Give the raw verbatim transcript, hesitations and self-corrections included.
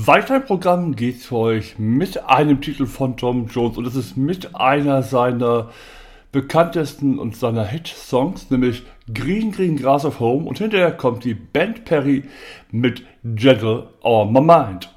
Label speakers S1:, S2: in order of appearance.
S1: Weiter im Programm geht's für euch mit einem Titel von Tom Jones und es ist mit einer seiner bekanntesten und seiner Hit-Songs, nämlich Green Green Grass of Home, und hinterher kommt die Band Perry mit Gentle on My Mind.